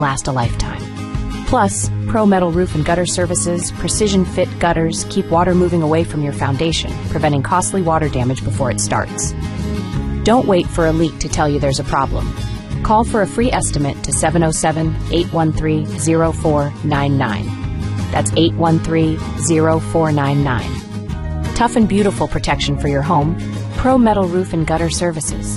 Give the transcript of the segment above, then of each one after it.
last a lifetime. Plus, Pro Metal Roof and Gutter Services precision fit gutters keep water moving away from your foundation, preventing costly water damage before it starts. Don't wait for a leak to tell you there's a problem. Call for a free estimate to 707-813-0499. That's 813-0499. Tough and beautiful protection for your home. Pro Metal Roof and Gutter Services.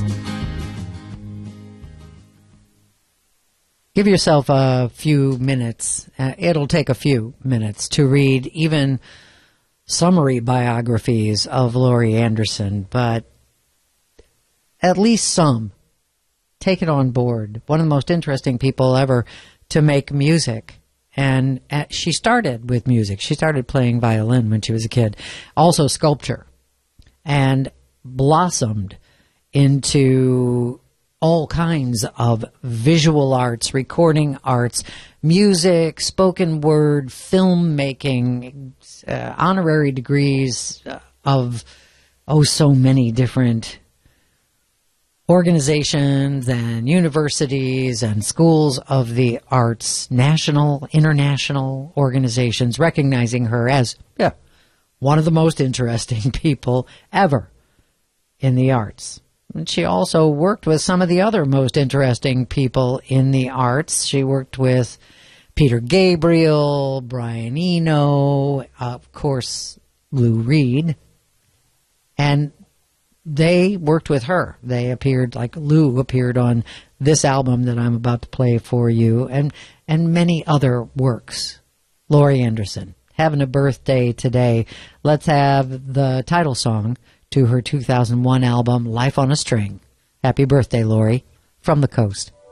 Give yourself a few minutes. It'll take a few minutes to read even summary biographies of Laurie Anderson, but at least some. Take it on board. One of the most interesting people ever to make music. And she started with music. She started playing violin when she was a kid. Also sculpture. And blossomed into all kinds of visual arts, recording arts, music, spoken word, filmmaking, honorary degrees of so many different organizations and universities and schools of the arts, national, international organizations recognizing her as one of the most interesting people ever in the arts. And she also worked with some of the other most interesting people in the arts. She worked with Peter Gabriel, Brian Eno, of course, Lou Reed. And they worked with her. They appeared, like Lou appeared on this album that I'm about to play for you, and many other works. Laurie Anderson, having a birthday today. Let's have the title song to her 2001 album, Life on a String. Happy birthday, Laurie, from the coast.